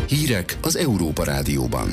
Hírek az Európa Rádióban.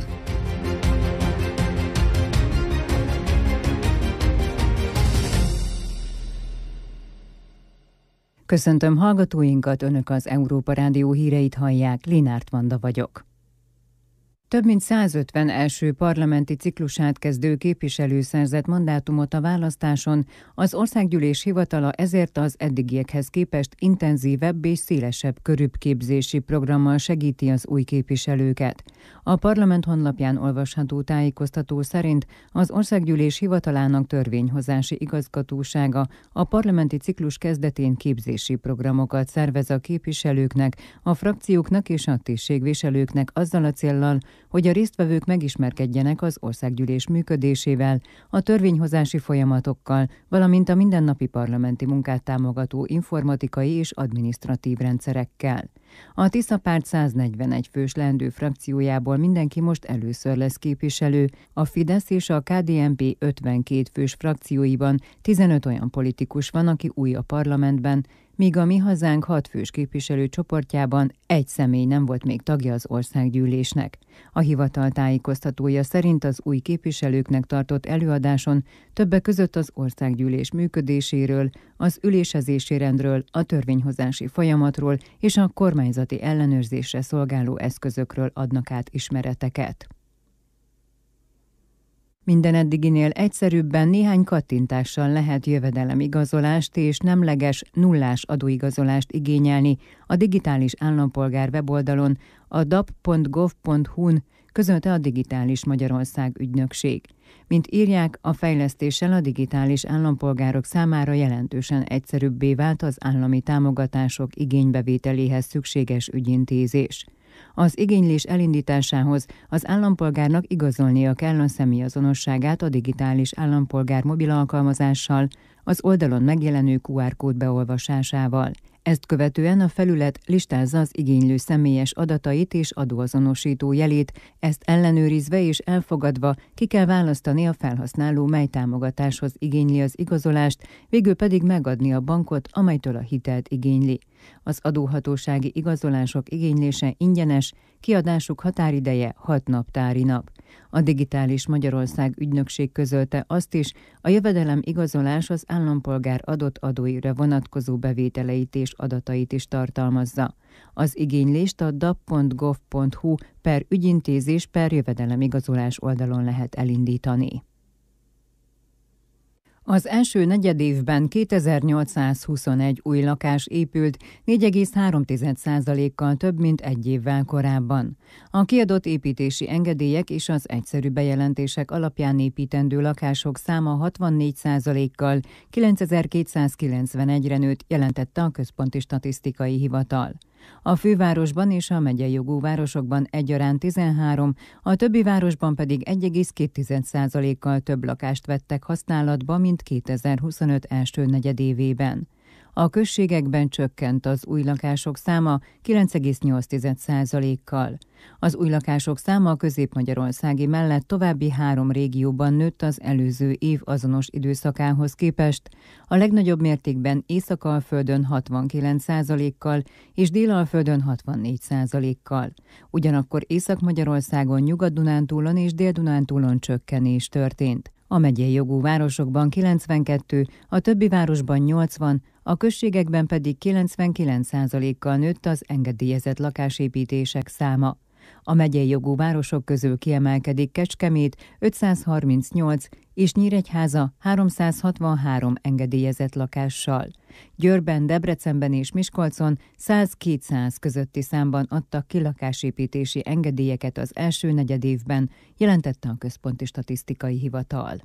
Köszöntöm hallgatóinkat, Önök az Európa Rádió híreit hallják, Linárt Vanda vagyok. Több mint 150 első parlamenti ciklusát kezdő képviselő szerzett mandátumot a választáson, az Országgyűlés hivatala ezért az eddigiekhez képest intenzívebb és szélesebb körűbb képzési programmal segíti az új képviselőket. A parlament honlapján olvasható tájékoztató szerint az Országgyűlés hivatalának törvényhozási igazgatósága a parlamenti ciklus kezdetén képzési programokat szervez a képviselőknek, a frakcióknak és a tisztségviselőknek azzal a céllal, hogy a résztvevők megismerkedjenek az Országgyűlés működésével, a törvényhozási folyamatokkal, valamint a mindennapi parlamenti munkát támogató informatikai és adminisztratív rendszerekkel. A Tisza párt 141 fős leendő frakciójából mindenki most először lesz képviselő, a Fidesz és a KDNP 52 fős frakcióiban 15 olyan politikus van, aki új a parlamentben, míg a Mi Hazánk 6 fős képviselő csoportjában egy személy nem volt még tagja az Országgyűlésnek. A hivatal tájékoztatója szerint az új képviselőknek tartott előadáson többek között az Országgyűlés működéséről, az ülésezési rendről, a törvényhozási folyamatról és a kormányzati ellenőrzésre szolgáló eszközökről adnak át ismereteket. Minden eddiginél egyszerűbben néhány kattintással lehet jövedelemigazolást és nemleges, nullás adóigazolást igényelni a digitális állampolgár weboldalon, a dap.gov.hu-n, közölte a Digitális Magyarország ügynökség. Mint írják, a fejlesztéssel a digitális állampolgárok számára jelentősen egyszerűbbé vált az állami támogatások igénybevételéhez szükséges ügyintézés. Az igénylés elindításához az állampolgárnak igazolnia kell a személyazonosságát a digitális állampolgár mobil alkalmazással, az oldalon megjelenő QR kód beolvasásával. Ezt követően a felület listázza az igénylő személyes adatait és adóazonosító jelét, ezt ellenőrizve és elfogadva ki kell választani a felhasználó, mely támogatáshoz igényli az igazolást, végül pedig megadni a bankot, amelytől a hitelt igényli. Az adóhatósági igazolások igénylése ingyenes, kiadásuk határideje 6 naptári nap. A Digitális Magyarország ügynökség közölte azt is, a jövedelem igazolás az állampolgár adott adóira vonatkozó bevételeit és adatait is tartalmazza. Az igénylést a dap.gov.hu/ügyintézés/jövedelemigazolás oldalon lehet elindítani. Az első negyedévben 2821 új lakás épült, 4,3%-kal több, mint egy évvel korábban. A kiadott építési engedélyek és az egyszerű bejelentések alapján építendő lakások száma 64%-kal 9291-re nőtt, jelentette a Központi Statisztikai Hivatal. A fővárosban és a megyei jogú városokban egyaránt 13, a többi városban pedig 1,2%-kal több lakást vettek használatba, mint 2025 első negyedévében. A községekben csökkent az új lakások száma 9,8%-kal. Az új lakások száma a Közép-Magyarországi mellett további 3 régióban nőtt az előző év azonos időszakához képest, a legnagyobb mértékben Észak-Alföldön 69%-kal és Dél-Alföldön 64%-kal. Ugyanakkor Észak-Magyarországon, Nyugat-Dunántúlon és Dél-Dunántúlon csökkenés történt. A megyei jogú városokban 92, a többi városban 80, a községekben pedig 99%-kal nőtt az engedélyezett lakásépítések száma. A megyei jogú városok közül kiemelkedik Kecskemét 538 és Nyíregyháza 363 engedélyezett lakással. Győrben, Debrecenben és Miskolcon 100-200 közötti számban adtak ki lakásépítési engedélyeket az első negyedévben, jelentette a Központi Statisztikai Hivatal.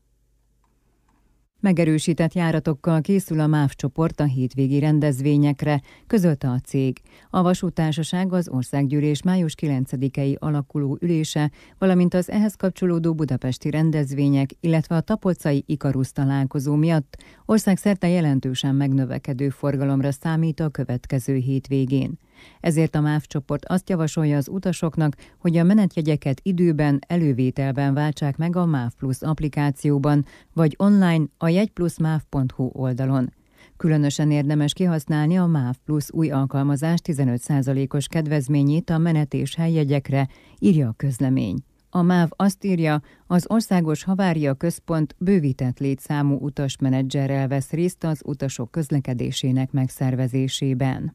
Megerősített járatokkal készül a MÁV csoport a hétvégi rendezvényekre, közölte a cég. A vasúttársaság az Országgyűlés május 9-i alakuló ülése, valamint az ehhez kapcsolódó budapesti rendezvények, illetve a tapolcai Ikarusz találkozó miatt országszerte jelentősen megnövekedő forgalomra számít a következő hétvégén. Ezért a MÁV csoport azt javasolja az utasoknak, hogy a menetjegyeket időben, elővételben váltsák meg a MÁV Plus applikációban, vagy online a jegyplusmav.hu oldalon. Különösen érdemes kihasználni a MÁV Plusz új alkalmazás 15%-os kedvezményét a menet- és helyjegyekre, írja a közlemény. A MÁV azt írja, az Országos Havária Központ bővített létszámú utasmenedzserrel vesz részt az utasok közlekedésének megszervezésében.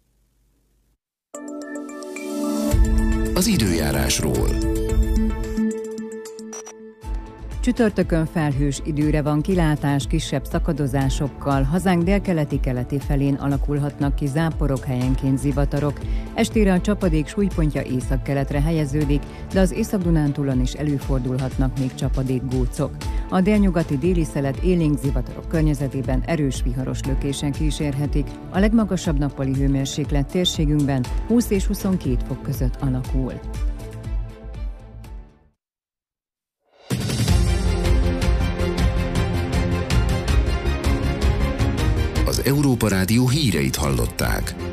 Az időjárásról. Csütörtökön felhős időre van kilátás, kisebb szakadozásokkal, hazánk délkeleti-keleti felén alakulhatnak ki záporok, helyenként zivatarok. Estére a csapadék súlypontja északkeletre helyeződik, de az Észak-Dunántúlon is előfordulhatnak még csapadékgócok. A délnyugati déli szelet élénk zivatarok környezetében erős viharos lökések kísérhetik. A legmagasabb nappali hőmérséklet térségünkben 20 és 22 fok között alakul. Az Európa Rádió híreit hallották.